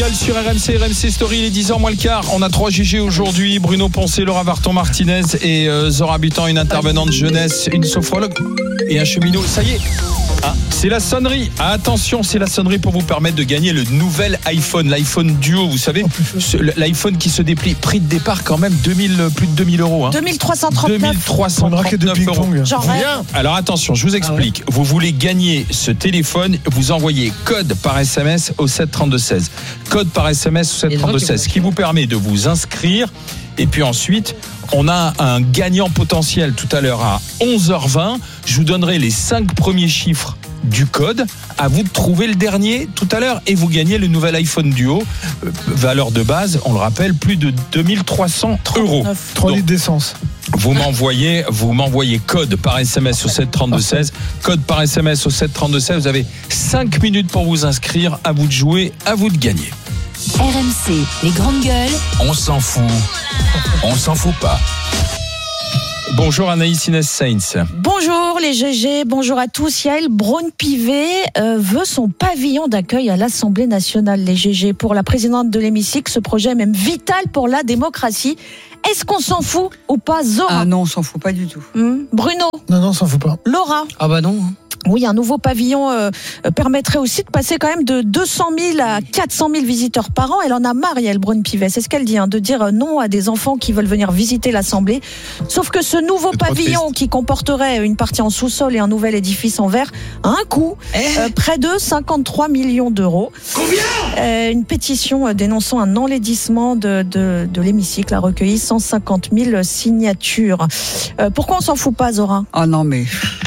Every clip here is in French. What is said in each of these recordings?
Sur RMC Story, il est 10h moins le quart. On a 3 GG aujourd'hui. Bruno Poncet, Laura Varton-Martinez et Zora Butan, une intervenante jeunesse, une sophrologue et un cheminot. Ça y est, c'est la sonnerie. Attention, c'est la sonnerie pour vous permettre de gagner le nouvel iPhone, l'iPhone Duo. Vous savez, l'iPhone qui se déplie. Prix de départ quand même plus de 2000 euros. 2339 euros. Genre rien. Alors attention, je vous explique. Vous voulez gagner ce téléphone, vous envoyez code par SMS au 732-16. Code par SMS au 732-16, ce qui vous permet de vous inscrire. Et puis ensuite, on a un gagnant potentiel tout à l'heure à 11h20. Je vous donnerai les 5 premiers chiffres du code. À vous de trouver le dernier tout à l'heure et vous gagnez le nouvel iPhone Duo. Valeur de base, on le rappelle, plus de 2300 euros. 3 litres d'essence. Vous m'envoyez code par SMS au 732-16. Code par SMS au 732-16. Vous avez 5 minutes pour vous inscrire. À vous de jouer, à vous de gagner. RMC, les grandes gueules. On s'en fout. On s'en fout pas. Bonjour Anaïs Inès Sainz. Bonjour les GG, bonjour à tous. Yael Braun-Pivet veut son pavillon d'accueil à l'Assemblée nationale, les GG. Pour la présidente de l'hémicycle, ce projet est même vital pour la démocratie. Est-ce qu'on s'en fout ou pas, Zora? Ah non, on s'en fout pas du tout. Bruno? Non, on s'en fout pas. Laura? Ah bah non. Oui, un nouveau pavillon permettrait aussi de passer quand même de 200 000 à 400 000 visiteurs par an. Elle en a marre, Yael Braun-Pivet, c'est ce qu'elle dit, de dire non à des enfants qui veulent venir visiter l'Assemblée. Sauf que ce nouveau pavillon qui comporterait une partie en sous-sol et un nouvel édifice en verre a un coût, près de 53 millions d'euros. Combien ? Une pétition dénonçant un enlaidissement de l'hémicycle a recueilli 150 000 signatures. Pourquoi on s'en fout pas, Zora ? Ah non mais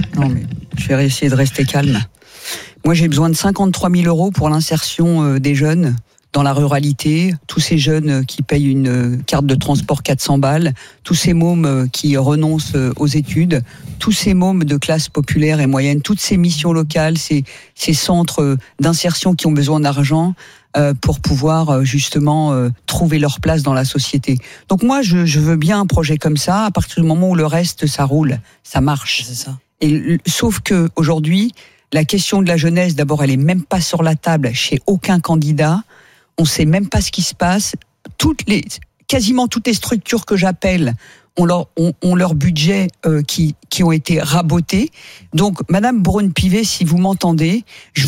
je vais essayer de rester calme. Moi, j'ai besoin de 53 000 euros pour l'insertion des jeunes dans la ruralité. Tous ces jeunes qui payent une carte de transport 400 balles. Tous ces mômes qui renoncent aux études. Tous ces mômes de classe populaire et moyenne. Toutes ces missions locales, ces centres d'insertion qui ont besoin d'argent pour pouvoir justement trouver leur place dans la société. Donc moi, je veux bien un projet comme ça, à partir du moment où le reste, ça roule, ça marche. C'est ça. Sauf que aujourd'hui, la question de la jeunesse, d'abord, elle est même pas sur la table chez aucun candidat. On sait même pas ce qui se passe. Quasiment toutes les structures que j'appelle ont leur budget qui ont été rabotés. Donc, Madame Braun-Pivet, si vous m'entendez, je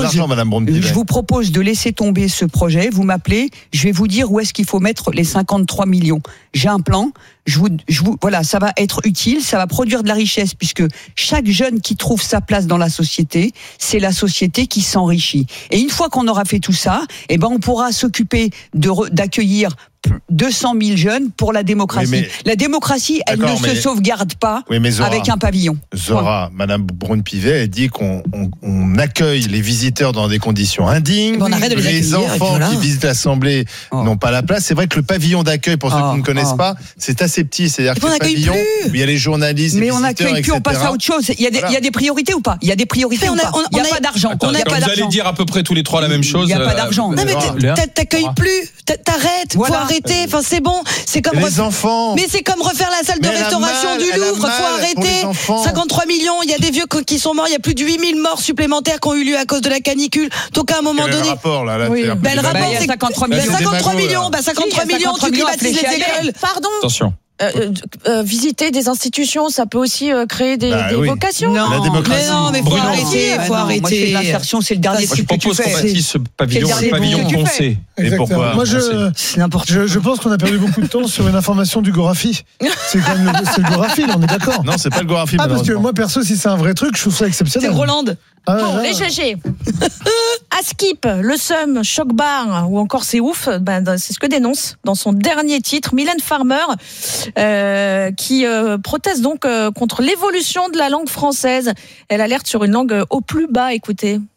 vous propose de laisser tomber ce projet. Vous m'appelez, je vais vous dire où est-ce qu'il faut mettre les 53 millions. J'ai un plan. Voilà, ça va être utile, ça va produire de la richesse, puisque chaque jeune qui trouve sa place dans la société, c'est la société qui s'enrichit. Et une fois qu'on aura fait tout ça, on pourra s'occuper d'accueillir 200 000 jeunes pour la démocratie. Oui, la démocratie, elle ne se sauvegarde pas avec un pavillon. Zora, Madame Braun-Pivet, elle dit qu'on accueille les visiteurs dans des conditions indignes. On arrête de les enfants qui visitent l'Assemblée n'ont pas la place. C'est vrai que le pavillon d'accueil, pour ceux qui ne connaissent pas, c'est assez petit. C'est-à-dire que le pavillon, où il y a les journalistes, mais les on n'accueille plus, on passe à autre chose. Il y a des priorités ou pas? Il y a des priorités ou pas? Il n'y a pas d'argent. Vous allez dire à peu près tous les trois la même chose. Il n'y a pas d'argent. Non mais t'accueilles plus, t'arrêtes, faut arrêter. Enfin c'est bon, c'est comme les enfants. Mais c'est comme refaire la salle de restauration du Louvre. Faut arrêter. 53 millions. Il y a des vieux qui sont morts. Il y a plus de 8000 morts supplémentaires qui ont eu lieu à cause de la canicule. Donc à un moment donné. Le rapport là. Le rapport c'est 53 millions. 53 millions. 53 millions. Tu privatises les écoles. Pardon. Attention. Visiter des institutions, ça peut aussi créer des vocations. Non, la démocratie. mais faut arrêter. Moi, c'est l'insertion, c'est le dernier truc que tu fais. Je propose qu'on bâtisse ce pavillon foncé. Et pourquoi? Moi, je pense qu'on a perdu beaucoup de temps sur une information du Gorafi. C'est quand même le Gorafi, on est d'accord? Non, c'est pas le Gorafi. Parce que moi, perso, si c'est un vrai truc, je trouve ça exceptionnel. C'est Roland. Bon, les GG. Askip, Le Somme, Choc Bar ou encore C'est Ouf, c'est ce que dénonce dans son dernier titre Mylène Farmer, qui proteste donc contre l'évolution de la langue française. Elle alerte sur une langue au plus bas, écoutez.